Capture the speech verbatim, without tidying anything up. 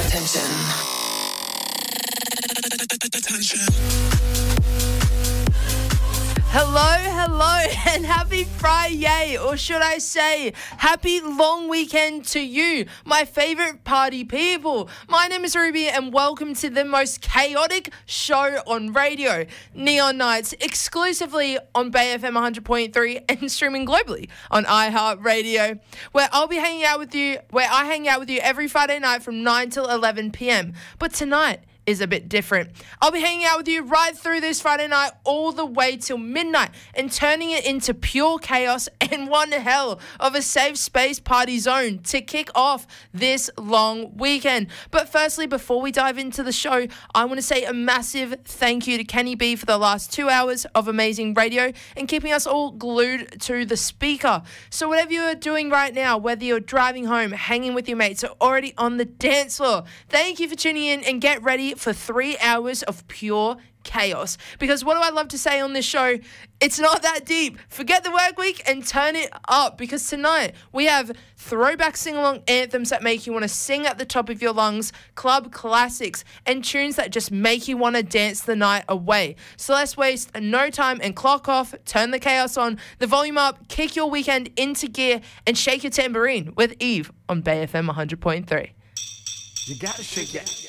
Attention. Attention. Hello, hello, and happy Friday, or should I say, happy long weekend to you, my favourite party people. My name is Ruby, and welcome to the most chaotic show on radio, Neon Nights, exclusively on Bay F M one hundred point three and streaming globally on iHeartRadio, where I'll be hanging out with you, where I hang out with you every Friday night from nine till eleven p.m. But tonight is a bit different. I'll be hanging out with you right through this Friday night all the way till midnight and turning it into pure chaos and one hell of a safe space party zone to kick off this long weekend. But firstly, before we dive into the show, I want to say a massive thank you to Kenny B for the last two hours of amazing radio and keeping us all glued to the speaker. So whatever you're doing right now, whether you're driving home, hanging with your mates, or already on the dance floor, thank you for tuning in and get ready for three hours of pure chaos. Because what do I love to say on this show? It's not that deep. Forget the work week and turn it up, because tonight we have throwback sing-along anthems that make you want to sing at the top of your lungs, club classics, and tunes that just make you want to dance the night away. So let's waste no time and clock off, turn the chaos on, the volume up, kick your weekend into gear, and shake your tambourine with Eve on Bay F M one hundred point three. You gotta shake that.